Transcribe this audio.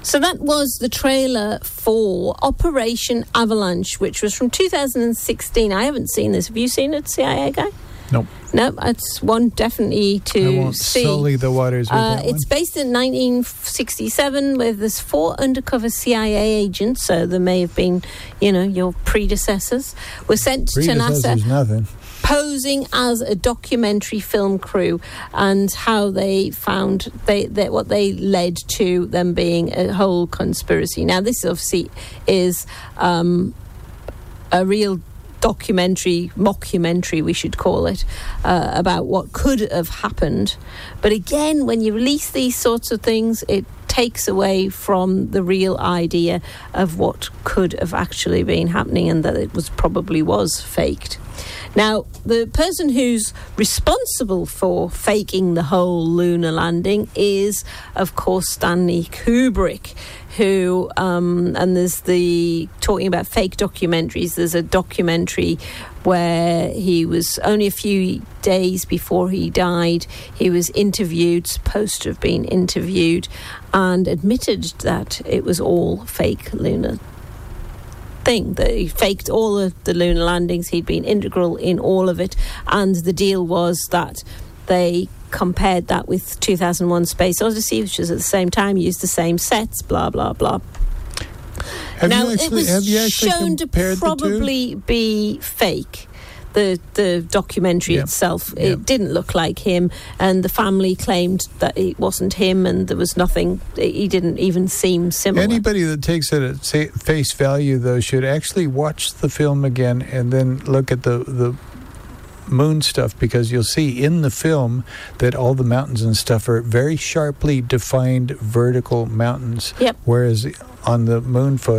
So that was the trailer for Operation Avalanche, which was from 2016. I haven't seen this. Have you seen it, CIA guy? Nope. No, it's one definitely to see. I won't sully the waters with that It's based in 1967 where there's 4 undercover CIA agents, so there may have been, your predecessors, were sent to NASA. Nothing. Posing as a documentary film crew, and how they found what they led to them being a whole conspiracy. Now, this obviously is a real mockumentary, we should call it, about what could have happened. But again, when you release these sorts of things, it takes away from the real idea of what could have actually been happening, and that it probably was faked. Now, the person who's responsible for faking the whole lunar landing is, of course, Stanley Kubrick, who, and there's talking about fake documentaries, there's a documentary where he was only a few days before he died, he was supposed to have been interviewed, and admitted that it was all fake lunar thing, that he faked all of the lunar landings, he'd been integral in all of it, and the deal was that they compared that with 2001 Space Odyssey, which was at the same time, used the same sets, blah, blah, blah. It was shown to probably be fake. The documentary itself, it didn't look like him, and the family claimed that it wasn't him, and there was nothing, he didn't even seem similar. Anybody that takes it at face value, though, should actually watch the film again and then look at the moon stuff, because you'll see in the film that all the mountains and stuff are very sharply defined vertical mountains, whereas on the moon photo